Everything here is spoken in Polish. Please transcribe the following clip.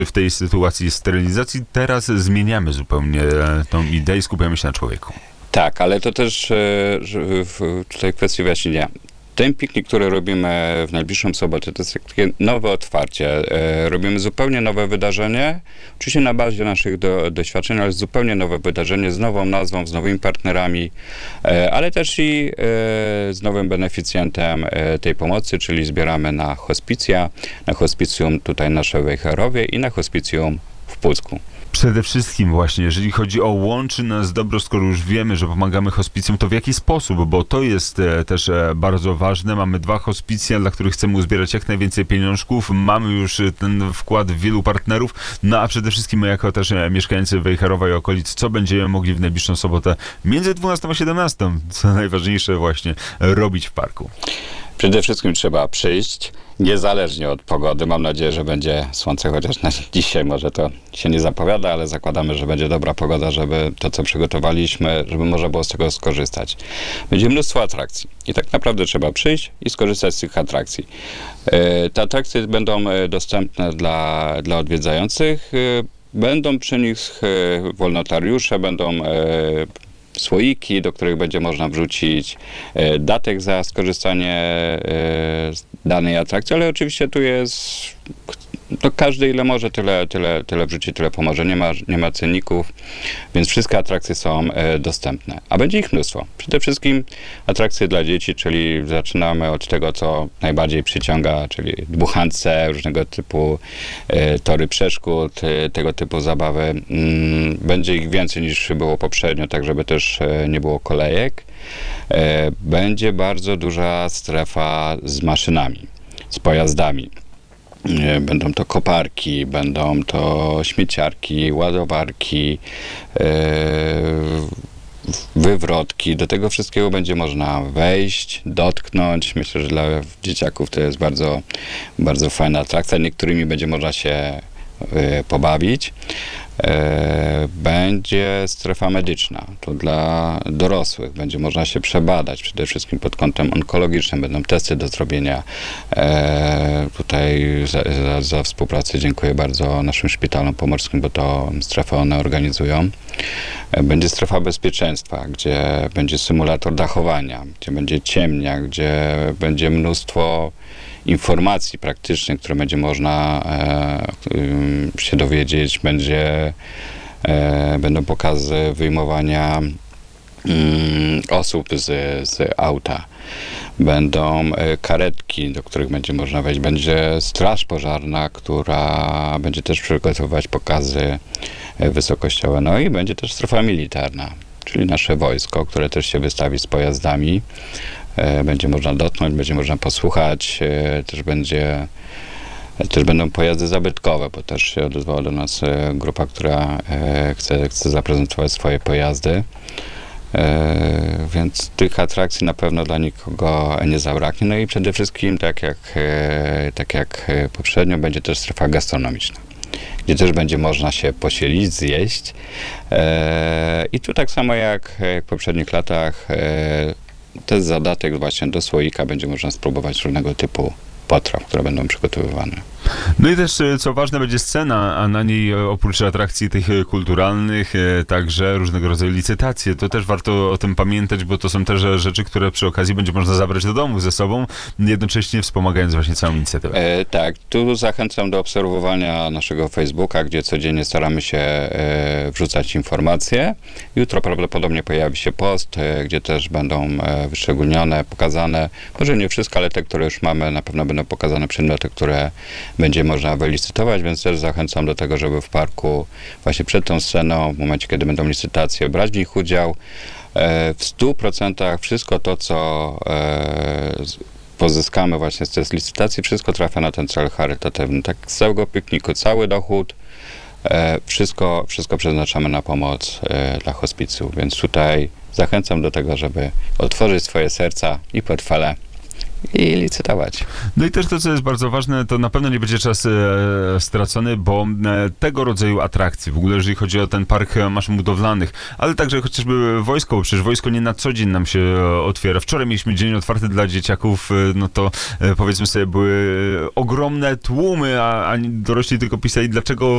w tej sytuacji sterylizacji. Teraz zmieniamy zupełnie tą ideę i skupiamy się na człowieku. Tak, ale to też tutaj kwestia wyjaśnienia. Ten piknik, który robimy w najbliższą sobotę, to jest takie nowe otwarcie. Robimy zupełnie nowe wydarzenie, oczywiście na bazie naszych doświadczeń, ale zupełnie nowe wydarzenie z nową nazwą, z nowymi partnerami, ale też i z nowym beneficjentem tej pomocy, czyli zbieramy na hospicja, na hospicjum tutaj nasze Wejherowie i na hospicjum w Pucku. Przede wszystkim właśnie, jeżeli chodzi o łączy nas dobro, skoro już wiemy, że pomagamy hospicjom, to w jaki sposób? Bo to jest też bardzo ważne. Mamy 2 hospicja, dla których chcemy uzbierać jak najwięcej pieniążków. Mamy już ten wkład w wielu partnerów. No a przede wszystkim my jako też mieszkańcy Wejherowa i okolic, co będziemy mogli w najbliższą sobotę między 12 a 17, co najważniejsze właśnie, robić w parku? Przede wszystkim trzeba przyjść, niezależnie od pogody. Mam nadzieję, że będzie słońce, chociaż na dzisiaj może to się nie zapowiada, ale zakładamy, że będzie dobra pogoda, żeby to, co przygotowaliśmy, żeby można było z tego skorzystać. Będzie mnóstwo atrakcji i tak naprawdę trzeba przyjść i skorzystać z tych atrakcji. Te atrakcje będą dostępne dla odwiedzających. Będą przy nich wolontariusze, będą słoiki, do których będzie można wrzucić datek za skorzystanie z danej atrakcji, ale oczywiście tu jest, to każdy ile może, tyle wrzuci, tyle pomoże. Nie ma cenników, więc wszystkie atrakcje są dostępne. A będzie ich mnóstwo. Przede wszystkim atrakcje dla dzieci, czyli zaczynamy od tego, co najbardziej przyciąga, czyli dmuchance, różnego typu tory przeszkód, tego typu zabawy. Będzie ich więcej niż było poprzednio, tak żeby też nie było kolejek. Będzie bardzo duża strefa z maszynami, z pojazdami. Będą to koparki, będą to śmieciarki, ładowarki, wywrotki. Do tego wszystkiego będzie można wejść, dotknąć. Myślę, że dla dzieciaków to jest bardzo, bardzo fajna atrakcja. Niektórymi będzie można się pobawić. Będzie strefa medyczna, to dla dorosłych, będzie można się przebadać, przede wszystkim pod kątem onkologicznym, będą testy do zrobienia. Tutaj za współpracę dziękuję bardzo naszym szpitalom pomorskim, bo to strefę one organizują. Będzie strefa bezpieczeństwa, gdzie będzie symulator dachowania, gdzie będzie ciemnia, gdzie będzie mnóstwo informacji praktycznych, które będzie można się dowiedzieć. Będą pokazy wyjmowania osób z auta. Będą karetki, do których będzie można wejść. Będzie straż pożarna, która będzie też przygotowywać pokazy wysokościowe. No i będzie też strefa militarna, czyli nasze wojsko, które też się wystawi z pojazdami. Będzie można dotknąć, będzie można posłuchać, też będą pojazdy zabytkowe, bo też się odezwała do nas grupa, która chce zaprezentować swoje pojazdy. Więc tych atrakcji na pewno dla nikogo nie zabraknie. No i przede wszystkim, tak jak poprzednio, będzie też strefa gastronomiczna, gdzie też będzie można się posielić, zjeść. I tu tak samo jak w poprzednich latach, to jest zadatek właśnie do słoika, będzie można spróbować różnego typu potraw, które będą przygotowywane. No i też, co ważne, będzie scena, a na niej oprócz atrakcji tych kulturalnych, także różnego rodzaju licytacje. To też warto o tym pamiętać, bo to są też rzeczy, które przy okazji będzie można zabrać do domu ze sobą, jednocześnie wspomagając właśnie całą inicjatywę. Tak, tu zachęcam do obserwowania naszego Facebooka, gdzie codziennie staramy się wrzucać informacje. Jutro prawdopodobnie pojawi się post, gdzie też będą wyszczególnione, pokazane, może nie wszystko, ale te, które już mamy, na pewno będą pokazane przedmioty, które będzie można wylicytować, więc też zachęcam do tego, żeby w parku właśnie przed tą sceną, w momencie, kiedy będą licytacje, brać w nich udział. W 100% wszystko to, co pozyskamy właśnie z tej licytacji, wszystko trafia na ten cel charytatywny. Tak z całego pikniku, cały dochód, wszystko przeznaczamy na pomoc dla hospicjów, więc tutaj zachęcam do tego, żeby otworzyć swoje serca i portfele i licytować. No i też to, co jest bardzo ważne, to na pewno nie będzie czas stracony, bo tego rodzaju atrakcje, w ogóle jeżeli chodzi o ten park maszyn budowlanych, ale także chociażby wojsko, bo przecież wojsko nie na co dzień nam się otwiera. Wczoraj mieliśmy dzień otwarty dla dzieciaków, no to powiedzmy sobie, były ogromne tłumy, a dorośli tylko pisali, dlaczego